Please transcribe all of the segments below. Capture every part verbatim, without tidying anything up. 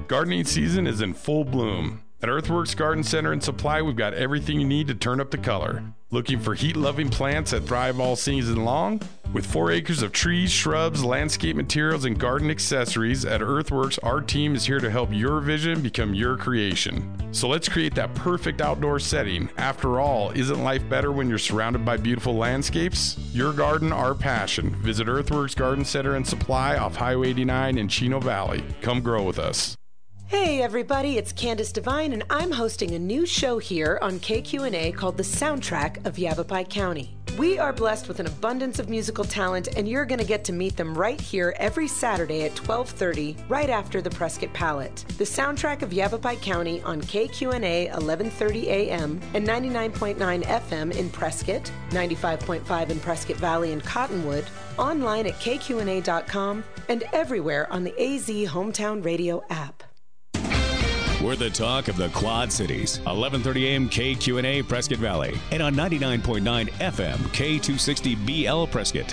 Gardening season is in full bloom. At Earthworks Garden Center and Supply, we've got everything you need to turn up the color. Looking for heat-loving plants that thrive all season long? With four acres of trees, shrubs, landscape materials, and garden accessories, at Earthworks, our team is here to help your vision become your creation. So let's create that perfect outdoor setting. After all, isn't life better when you're surrounded by beautiful landscapes? Your garden, our passion. Visit Earthworks Garden Center and Supply off Highway eighty-nine in Chino Valley. Come grow with us. Hey everybody, it's Candace Devine and I'm hosting a new show here on K Q N A called The Soundtrack of Yavapai County. We are blessed with an abundance of musical talent and you're going to get to meet them right here every Saturday at twelve thirty, right after the Prescott Palette. The Soundtrack of Yavapai County on K Q N A eleven thirty a m and ninety-nine point nine F M in Prescott, ninety-five point five in Prescott Valley and Cottonwood, online at K Q N A dot com, and everywhere on the A Z Hometown Radio app. We're the talk of the Quad Cities. eleven thirty a m K Q N A Prescott Valley. And on ninety-nine point nine F M K two sixty B L Prescott.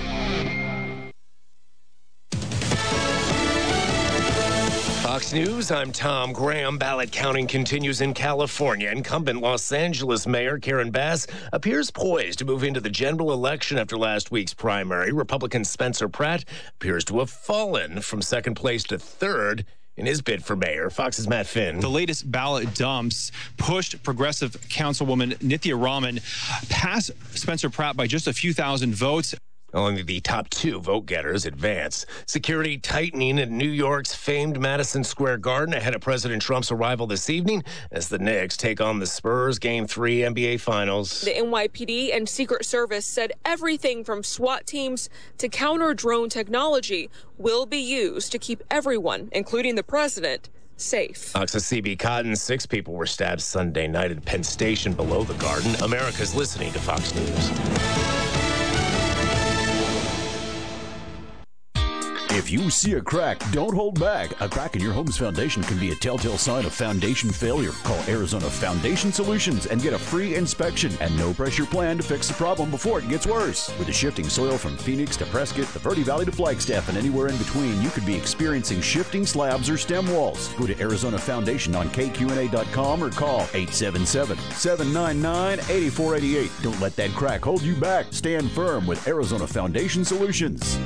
Fox News, I'm Tom Graham. Ballot counting continues in California. Incumbent Los Angeles Mayor Karen Bass appears poised to move into the general election after last week's primary. Republican Spencer Pratt appears to have fallen from second place to third in his bid for mayor. Fox's Matt Finn. The latest ballot dumps pushed progressive Councilwoman Nithya Raman past Spencer Pratt by just a few thousand votes. Only the top two vote-getters advance. Security tightening at New York's famed Madison Square Garden ahead of President Trump's arrival this evening as the Knicks take on the Spurs Game three N B A Finals. The N Y P D and Secret Service said everything from SWAT teams to counter-drone technology will be used to keep everyone, including the president, safe. Fox's C B Cotton, six people were stabbed Sunday night at Penn Station below the Garden. America's listening to Fox News. If you see a crack, don't hold back. A crack in your home's foundation can be a telltale sign of foundation failure. Call Arizona Foundation Solutions and get a free inspection and no pressure plan to fix the problem before it gets worse. With the shifting soil from Phoenix to Prescott, the Verde Valley to Flagstaff, and anywhere in between, you could be experiencing shifting slabs or stem walls. Go to Arizona Foundation on K Q N A dot com or call eight seven seven, seven nine nine, eight four eight eight. Don't let that crack hold you back. Stand firm with Arizona Foundation Solutions.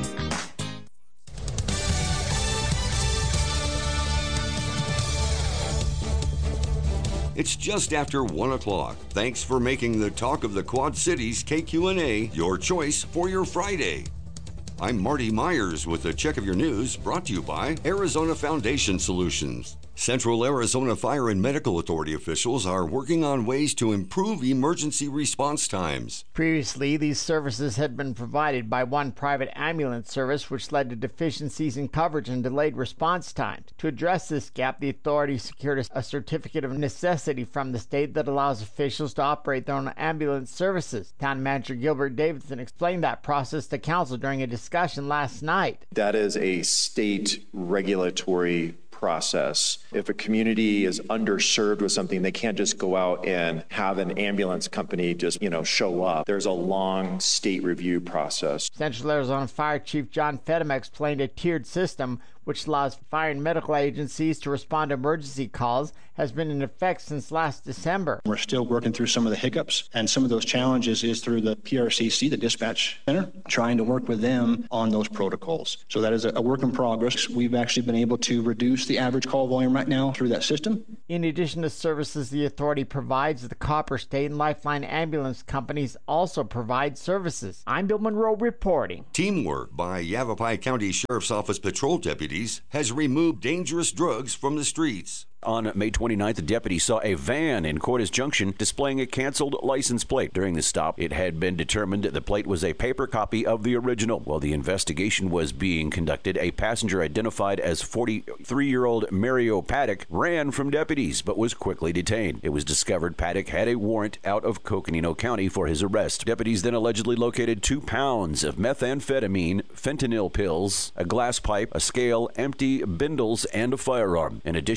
It's just after one o'clock. Thanks for making the Talk of the Quad Cities K Q N A your choice for your Friday. I'm Marty Myers with a check of your news brought to you by Arizona Foundation Solutions. Central Arizona Fire and Medical Authority officials are working on ways to improve emergency response times. Previously, these services had been provided by one private ambulance service, which led to deficiencies in coverage and delayed response times. To address this gap, the authority secured a certificate of necessity from the state that allows officials to operate their own ambulance services. Town Manager Gilbert Davidson explained that process to council during a discussion last night. That is a state regulatory process. If a community is underserved with something, they can't just go out and have an ambulance company just, you know, show up. There's a long state review process. Central Arizona Fire Chief John Fedema explained a tiered system which allows fire and medical agencies to respond to emergency calls, has been in effect since last December. We're still working through some of the hiccups, and some of those challenges is through the P R C C, the dispatch center, trying to work with them on those protocols. So that is a work in progress. We've actually been able to reduce the average call volume right now through that system. In addition to services the authority provides, the Copper State and Lifeline ambulance companies also provide services. I'm Bill Monroe reporting. Teamwork by Yavapai County Sheriff's Office patrol deputies has removed dangerous drugs from the streets. On May twenty-ninth, the deputy saw a van in Cordes Junction displaying a canceled license plate. During the stop, it had been determined the plate was a paper copy of the original. While the investigation was being conducted, a passenger identified as forty-three-year-old Mario Paddock ran from deputies but was quickly detained. It was discovered Paddock had a warrant out of Coconino County for his arrest. Deputies then allegedly located two pounds of methamphetamine, fentanyl pills, a glass pipe, a scale, empty bindles, and a firearm. In addition to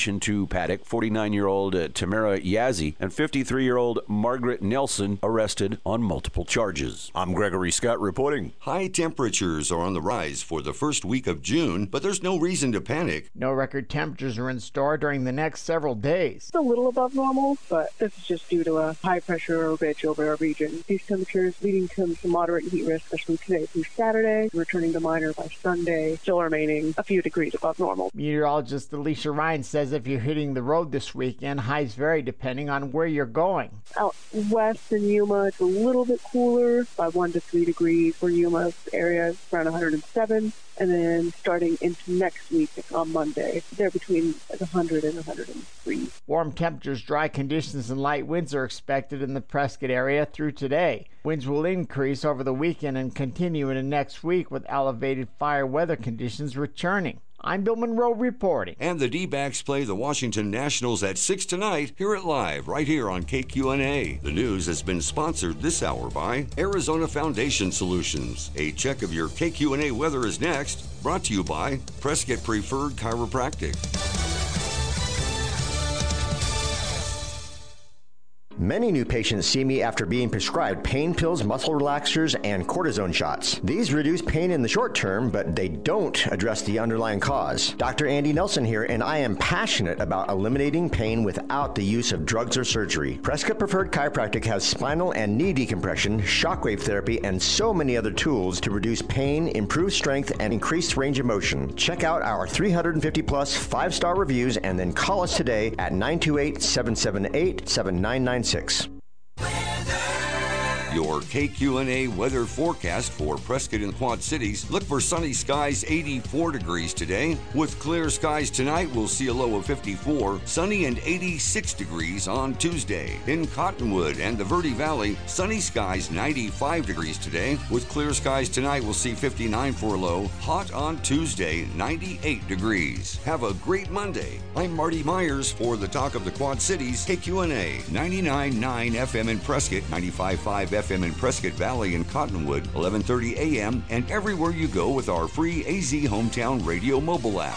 paddock, forty-nine-year-old uh, Tamara Yazzie, and fifty-three-year-old Margaret Nelson arrested on multiple charges. I'm Gregory Scott reporting. High temperatures are on the rise for the first week of June, but there's no reason to panic. No record temperatures are in store during the next several days. It's a little above normal, but this is just due to a high-pressure ridge over our region. These temperatures leading to some moderate heat risk, especially today through Saturday, returning to minor by Sunday, still remaining a few degrees above normal. Meteorologist Alicia Ryan says if you're hitting the road this weekend, highs vary depending on where you're going. Out west in Yuma, it's a little bit cooler by one to three degrees. For Yuma area, around one hundred seven. And then starting into next week on Monday, they're between like one hundred and one hundred three. Warm temperatures, dry conditions, and light winds are expected in the Prescott area through today. Winds will increase over the weekend and continue into next week with elevated fire weather conditions returning. I'm Bill Monroe reporting. And the D-backs play the Washington Nationals at six tonight. Hear it live right here on K Q N A. The news has been sponsored this hour by Arizona Foundation Solutions. A check of your K Q N A weather is next. Brought to you by Prescott Preferred Chiropractic. Many new patients see me after being prescribed pain pills, muscle relaxers, and cortisone shots. These reduce pain in the short term, but they don't address the underlying cause. Doctor Andy Nelson here, and I am passionate about eliminating pain without the use of drugs or surgery. Prescott Preferred Chiropractic has spinal and knee decompression, shockwave therapy, and so many other tools to reduce pain, improve strength, and increase range of motion. Check out our three hundred fifty plus five-star reviews and then call us today at nine two eight, seven seven eight, seven nine nine six. Your K Q N A weather forecast for Prescott and Quad Cities. Look for sunny skies, eighty-four degrees today. With clear skies tonight, we'll see a low of fifty-four. Sunny and eighty-six degrees on Tuesday. In Cottonwood and the Verde Valley, sunny skies, ninety-five degrees today. With clear skies tonight, we'll see fifty-nine for a low. Hot on Tuesday, ninety-eight degrees. Have a great Monday. I'm Marty Myers for the Talk of the Quad Cities, K Q N A, ninety-nine point nine F M in Prescott, ninety-five point five F M in Prescott Valley and Cottonwood, eleven thirty A M, and everywhere you go with our free A Z Hometown Radio mobile app.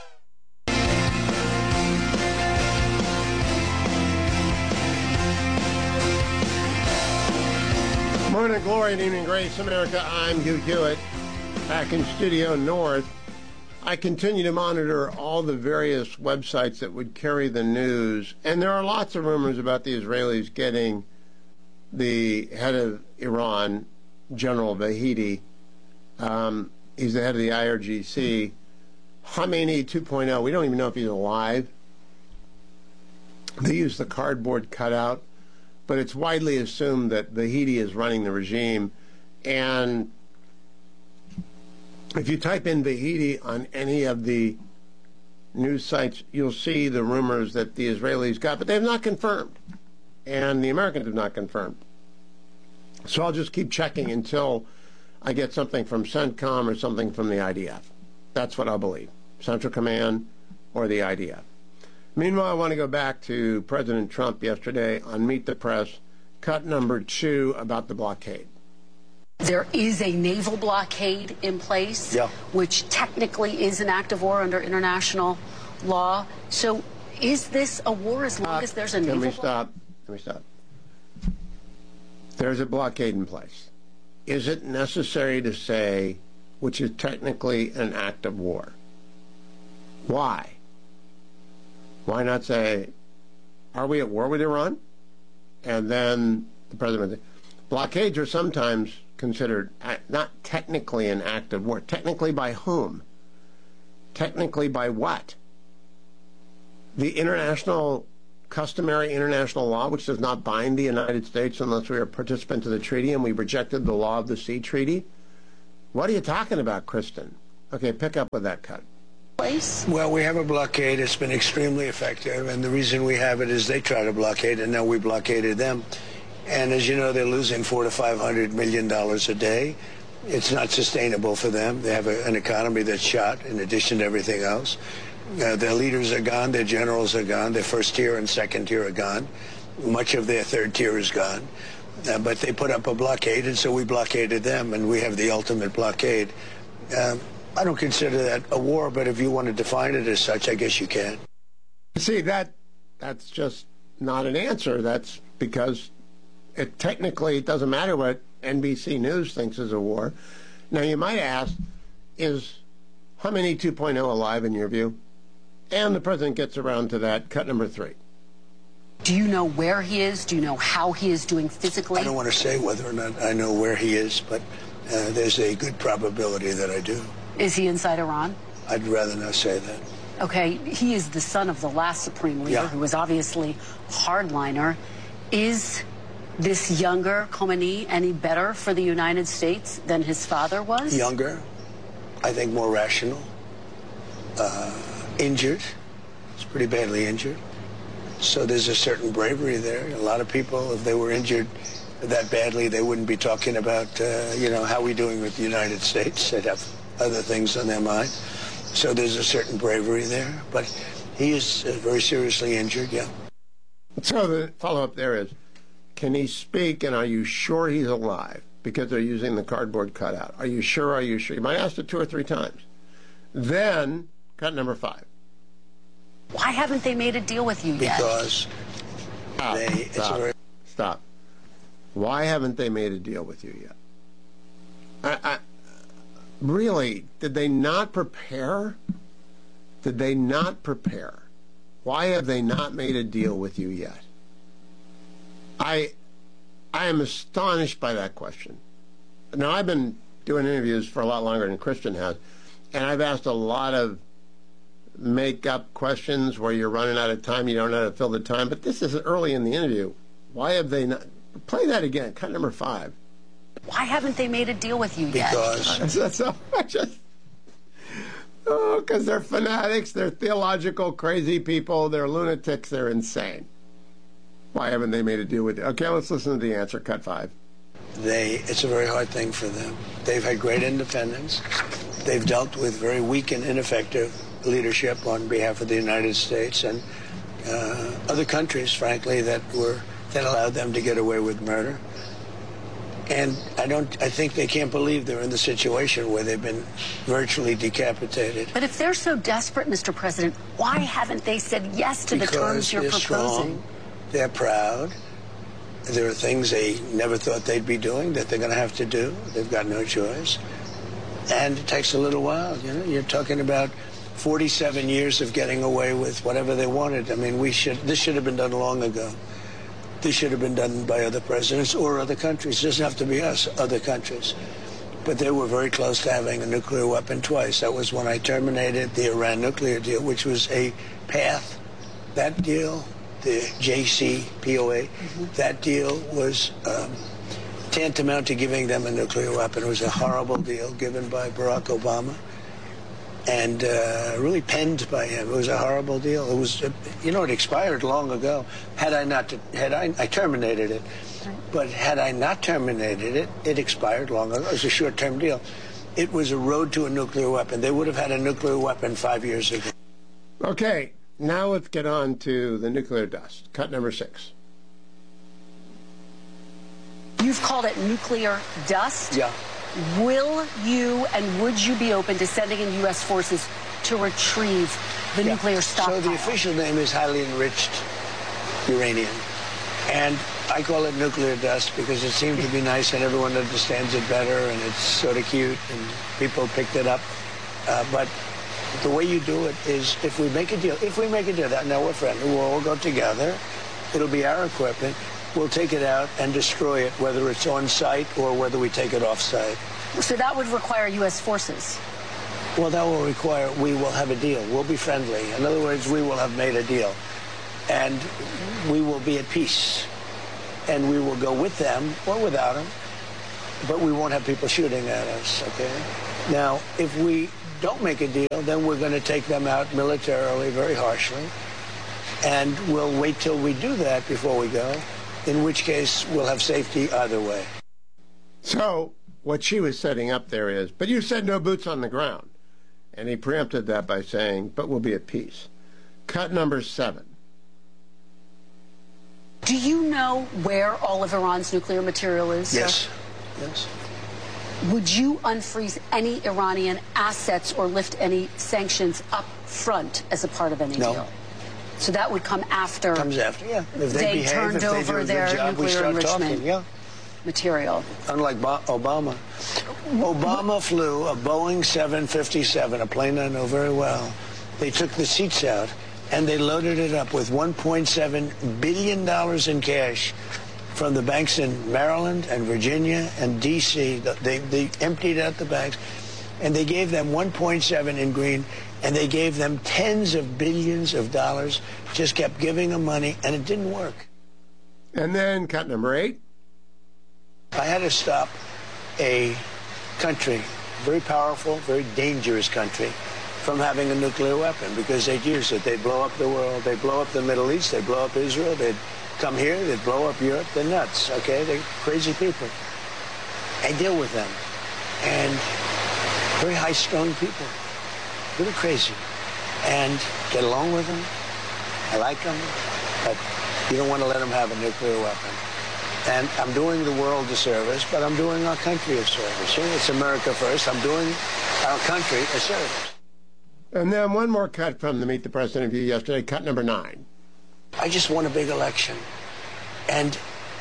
Morning glory and evening grace, America. I'm Hugh Hewitt, back in Studio North. I continue to monitor all the various websites that would carry the news, and there are lots of rumors about the Israelis getting the head of Iran, General Vahidi. Um, he's the head of the I R G C. Khamenei two point oh, we don't even know if he's alive. They use the cardboard cutout, but it's widely assumed that Vahidi is running the regime. And if you type in Vahidi on any of the news sites, you'll see the rumors that the Israelis got, but they have not confirmed. And the Americans have not confirmed. So I'll just keep checking until I get something from CENTCOM or something from the I D F. That's what I'll believe, Central Command or the I D F. Meanwhile, I want to go back to President Trump yesterday on Meet the Press, cut number two about the blockade. There is a naval blockade in place, yeah, which technically is an act of war under international law. So is this a war as long uh, as there's a naval blockade? Let me stop. Let me stop. There's a blockade in place. Is it necessary to say, which is technically an act of war? Why? Why not say, are we at war with Iran? And then the president, blockades are sometimes considered not technically an act of war. Technically by whom? Technically by what? The international, customary international law, which does not bind the United States unless we are participants of the treaty, and we rejected the Law of the Sea Treaty? What are you talking about, Kristen? Okay, pick up with that cut. Well, we have a blockade. It's been extremely effective, and the reason we have it is they try to blockade, and now we blockaded them. And as you know, they're losing four to five hundred million dollars a day. It's not sustainable for them. They have a, an economy that's shot in addition to everything else. Uh, their leaders are gone. Their generals are gone. Their first tier and second tier are gone. Much of their third tier is gone. Uh, but they put up a blockade, and so we blockaded them, and we have the ultimate blockade. Uh, I don't consider that a war, but if you want to define it as such, I guess you can. See, that that's just not an answer. That's because it technically it doesn't matter what N B C News thinks is a war. Now, you might ask, is Khamenei two point oh alive in your view? And the president gets around to that. Cut number three. Do you know where he is? Do you know how he is doing physically? I don't want to say whether or not I know where he is, but uh, there's a good probability that I do. Is he inside Iran? I'd rather not say that. Okay, he is the son of the last supreme leader, Yeah. who was obviously a hardliner. Is this younger Khamenei any better for the United States than his father was? Younger, I think more rational, uh, injured. He's pretty badly injured. So there's a certain bravery there. A lot of people, if they were injured that badly, they wouldn't be talking about, uh, you know, how we doing with the United States. They'd have other things on their mind. So there's a certain bravery there. But he is uh, very seriously injured, yeah. So the follow-up there is, can he speak, and are you sure he's alive? Because they're using the cardboard cutout. Are you sure? Are you sure? You might ask it two or three times. Then, cut number five. Why haven't they made a deal with you yet? Because Stop. they... It's Stop. a very, Stop. Why haven't they made a deal with you yet? I, I, really, did they not prepare? Did they not prepare? Why have they not made a deal with you yet? I, I am astonished by that question. Now, I've been doing interviews for a lot longer than Christian has, and I've asked a lot of make-up questions where you're running out of time, you don't know how to fill the time, but this is early in the interview. Why have they not... Play that again, cut number five. Why haven't they made a deal with you yet? Because... That's so just... Oh, because they're fanatics, they're theological crazy people, they're lunatics, they're insane. Why haven't they made a deal with you? Okay, let's listen to the answer, cut five. They, it's a very hard thing for them. They've had great independence. They've dealt with very weak and ineffective leadership on behalf of the United States and uh, other countries, frankly, that were that allowed them to get away with murder. And I don't. I think they can't believe they're in the situation where they've been virtually decapitated. But if they're so desperate, Mister President, why haven't they said yes to because the terms you're they're proposing? Strong, they're proud. There are things they never thought they'd be doing that they're going to have to do. They've got no choice. And it takes a little while. You know, you're talking about forty-seven years of getting away with whatever they wanted. I mean, we should. This should have been done long ago. This should have been done by other presidents or other countries. It doesn't have to be us, other countries. But they were very close to having a nuclear weapon twice. That was when I terminated the Iran nuclear deal, which was a path. That deal, the J C P O A, mm-hmm. that deal was um, tantamount to giving them a nuclear weapon. It was a horrible deal given by Barack Obama and uh, really penned by him. It was a horrible deal. It was, you know, it expired long ago. Had I not, had I, I terminated it, but had I not terminated it, it expired long ago. It was a short-term deal. It was a road to a nuclear weapon. They would have had a nuclear weapon five years ago. Okay, now let's get on to the nuclear dust. Cut number six. You've called it nuclear dust? Yeah. Will you and would you be open to sending in U S forces to retrieve the yeah. nuclear stockpile? So the official name is highly enriched uranium. And I call it nuclear dust because it seems to be nice and everyone understands it better and it's sort of cute and people picked it up. Uh, but the way you do it is if we make a deal, if we make a deal, that now we're friendly, we'll all go together, it'll be our equipment, we'll take it out and destroy it, whether it's on site or whether we take it off site. So that would require U S forces? Well, that will require, we will have a deal. We'll be friendly. In other words, we will have made a deal. And we will be at peace. And we will go with them or without them. But we won't have people shooting at us, okay? Now, if we don't make a deal, then we're going to take them out militarily, very harshly. And we'll wait till we do that before we go, in which case we'll have safety either way. So what she was setting up there is, but you said no boots on the ground. And he preempted that by saying, but we'll be at peace. Cut number seven. Do you know where all of Iran's nuclear material is? Yes. Sir? Yes. Would you unfreeze any Iranian assets or lift any sanctions up front as a part of any no. deal? So that would come after. Comes after, yeah. If they, they behave, turned if they over do a good their job, we nuclear start enrichment talking, yeah. material. Unlike Bo- Obama. Obama flew a Boeing seven fifty-seven, a plane I know very well. They took the seats out and they loaded it up with one point seven billion dollars in cash from the banks in Maryland and Virginia and D C They, they emptied out the banks and they gave them one point seven in green, and they gave them tens of billions of dollars, just kept giving them money, and it didn't work. And then cut number eight. I had to stop a country, very powerful, very dangerous country, from having a nuclear weapon because they'd use it. They'd blow up the world. They'd blow up the Middle East. They'd blow up Israel. They'd come here. They'd blow up Europe. They're nuts, okay? They're crazy people. I deal with them. And very high-strung people, really crazy. And get along with them. I like them. But you don't want to let them have a nuclear weapon. And I'm doing the world a service, but I'm doing our country a service. You know, it's America first. I'm doing our country a service. And then one more cut from the Meet the Press interview yesterday, cut number nine. I just won a big election. And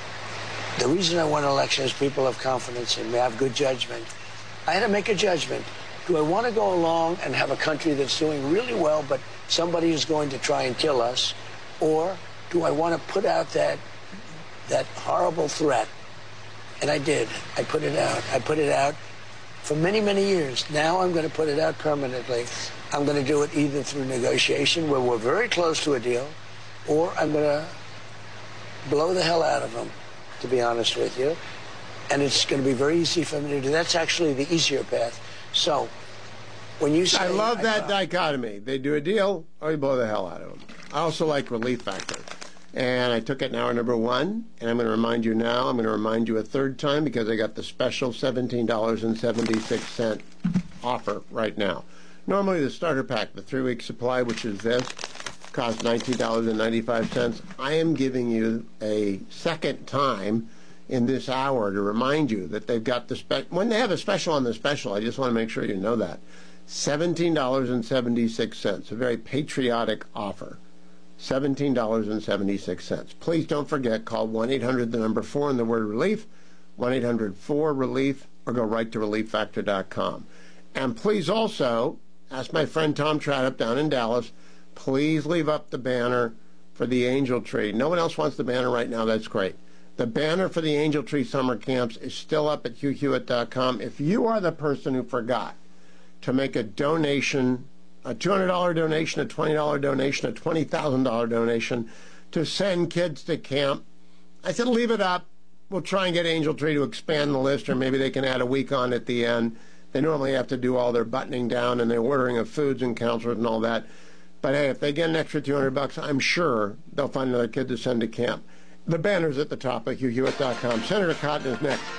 the reason I won an election is people have confidence in me. I have good judgment. I had to make a judgment. Do I want to go along and have a country that's doing really well, but somebody is going to try and kill us? Or do I want to put out that that horrible threat? And I did. I put it out. I put it out for many, many years. Now I'm going to put it out permanently. I'm going to do it either through negotiation, where we're very close to a deal, or I'm going to blow the hell out of them, to be honest with you. And it's going to be very easy for me to do. That's actually the easier path. So, when you say... I love I that thought, dichotomy. They do a deal, or you blow the hell out of them. I also like Relief Factor. And I took it in hour number one, and I'm going to remind you now, I'm going to remind you a third time, because I got the special seventeen dollars and seventy-six cents offer right now. Normally the starter pack, the three-week supply, which is this, costs nineteen dollars and ninety-five cents. I am giving you a second time in this hour to remind you that they've got the special. When they have a special on the special, I just want to make sure you know that. seventeen dollars and seventy-six cents, a very patriotic offer. seventeen dollars and seventy-six cents. Please don't forget, call one eight hundred, the number four, and the word relief, one eight hundred four relief, or go right to relief factor dot com. And please also, ask my friend Tom Tradup down in Dallas, please leave up the banner for the Angel Tree. No one else wants the banner right now. That's great. The banner for the Angel Tree Summer Camps is still up at hugh hewitt dot com. If you are the person who forgot to make a donation, a two hundred dollars donation, a twenty dollars donation, a twenty thousand dollars donation to send kids to camp, I said leave it up. We'll try and get Angel Tree to expand the list, or maybe they can add a week on at the end. They normally have to do all their buttoning down and their ordering of foods and counselors and all that. But hey, if they get an extra two hundred bucks, I'm sure they'll find another kid to send to camp. The banner's at the top of hugh hewitt dot com. Senator Cotton is next.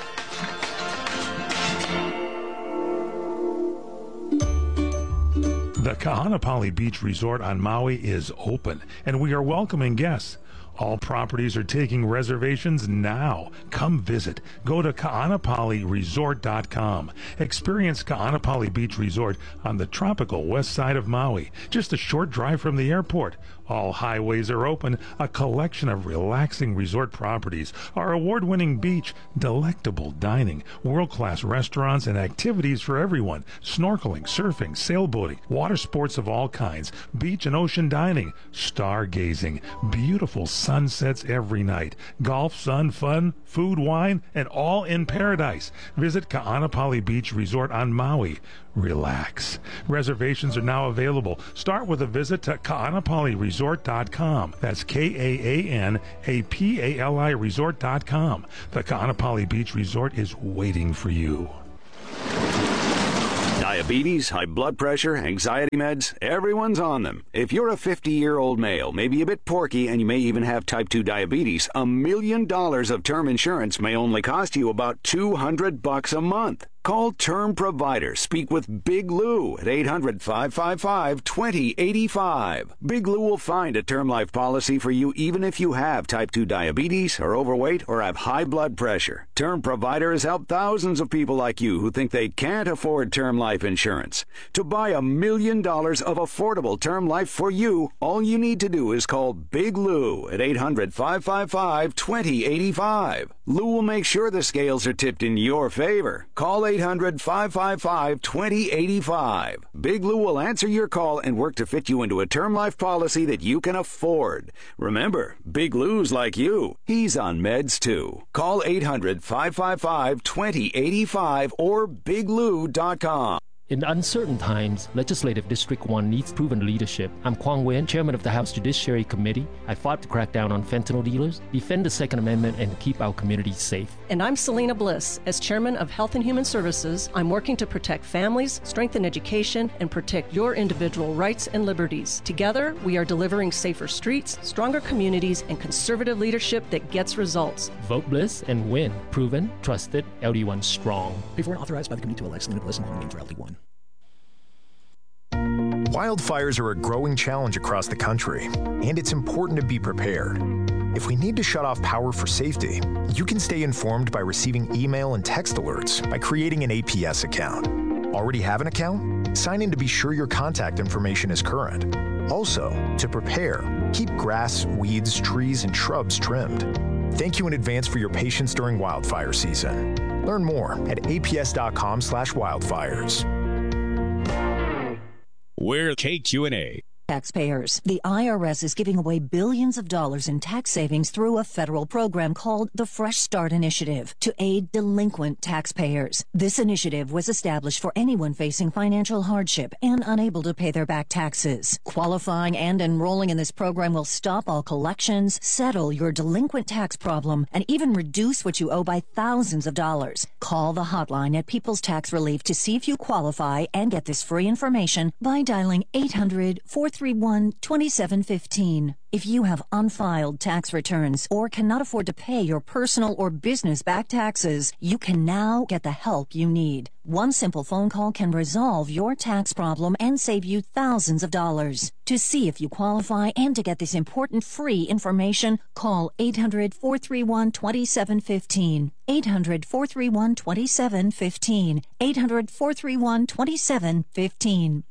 The Kahanapali Beach Resort on Maui is open, and we are welcoming guests. All properties are taking reservations now. Come visit. Go to kaanapali resort dot com. Experience Kaanapali Beach Resort on the tropical west side of Maui, just a short drive from the airport. All highways are open, a collection of relaxing resort properties, our award-winning beach, delectable dining, world-class restaurants, and activities for everyone, snorkeling, surfing, sailboating, water sports of all kinds, beach and ocean dining, stargazing, beautiful sunsets every night, golf, sun, fun, food, wine, and all in paradise. Visit Kaanapali Beach Resort on Maui. Relax. Reservations are now available. Start with a visit to kaanapali resort dot com. That's K A A N A P A L I resort dot com. The Kaanapali Beach Resort is waiting for you. Diabetes, high blood pressure, anxiety meds, everyone's on them. If you're a fifty-year-old male, maybe a bit porky, and you may even have type two diabetes, a million dollars of term insurance may only cost you about two hundred bucks a month. Call Term Provider. Speak with Big Lou at eight hundred, five five five, two zero eight five. Big Lou will find a term life policy for you even if you have type two diabetes, are overweight, or have high blood pressure. Term Provider has helped thousands of people like you who think they can't afford term life insurance. To buy a million dollars of affordable term life for you, all you need to do is call Big Lou at eight hundred, five five five, two zero eight five. Lou will make sure the scales are tipped in your favor. Call eight hundred, five five five, two zero eight five. Big Lou will answer your call and work to fit you into a term life policy that you can afford. Remember, Big Lou's like you. He's on meds too. Call eight hundred, five five five, two zero eight five or big lou dot com. In uncertain times, Legislative District one needs proven leadership. I'm Kwang Wen, Chairman of the House Judiciary Committee. I fought to crack down on fentanyl dealers, defend the Second Amendment, and keep our communities safe. And I'm Selena Bliss. As Chairman of Health and Human Services, I'm working to protect families, strengthen education, and protect your individual rights and liberties. Together, we are delivering safer streets, stronger communities, and conservative leadership that gets results. Vote Bliss and win. Proven, trusted, L D one strong. Paid for and authorized by the committee to elect Selena Bliss and calling name for L D one. Wildfires are a growing challenge across the country, and it's important to be prepared. If we need to shut off power for safety, you can stay informed by receiving email and text alerts by creating an A P S account. Already have an account? Sign in to be sure your contact information is current. Also, to prepare, keep grass, weeds, trees, and shrubs trimmed. Thank you in advance for your patience during wildfire season. Learn more at A P S dot com slash wildfires. We're K Q and A. Taxpayers. The I R S is giving away billions of dollars in tax savings through a federal program called the Fresh Start Initiative to aid delinquent taxpayers. This initiative was established for anyone facing financial hardship and unable to pay their back taxes. Qualifying and enrolling in this program will stop all collections, settle your delinquent tax problem, and even reduce what you owe by thousands of dollars. Call the hotline at People's Tax Relief to see if you qualify and get this free information by dialing eight hundred, four three one, two seven one five. If you have unfiled tax returns or cannot afford to pay your personal or business back taxes, you can now get the help you need. One simple phone call can resolve your tax problem and save you thousands of dollars. To see if you qualify and to get this important free information, call eight hundred, four three one, two seven one five. eight hundred, four three one, two seven one five. eight hundred, four three one, two seven one five.